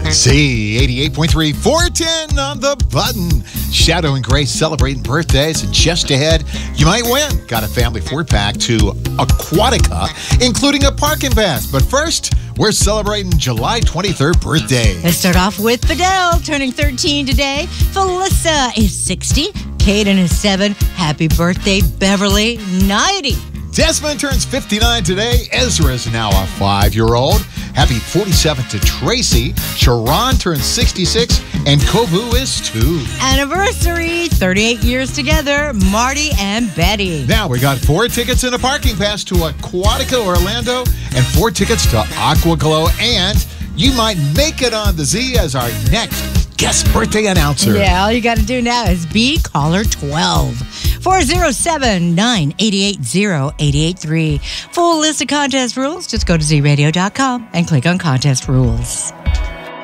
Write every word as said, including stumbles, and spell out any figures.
Z eighty-eight point three, four ten on the button. Shadow and Grace celebrating birthdays. And just ahead, you might win. Got a family four-pack to Aquatica, including a parking pass. But first, we're celebrating July twenty-third birthday. Let's start off with Fidel, turning thirteen today. Felissa is sixty. Caden is seven. Happy birthday, Beverly, ninety. Desmond turns fifty-nine today. Ezra is now a five-year-old. Happy forty-seven to Tracy. Sharon turns sixty-six. And Kovu is two. Anniversary, thirty-eight years together, Marty and Betty. Now we got four tickets and a parking pass to Aquatica Orlando and four tickets to Aquaglow. And you might make it on the Z as our next guest birthday announcer. Yeah, all you got to do now is be caller twelve. four oh seven, nine eight eight, zero eight eight three. Full list of contest rules. Just go to Z radio dot com and click on contest rules.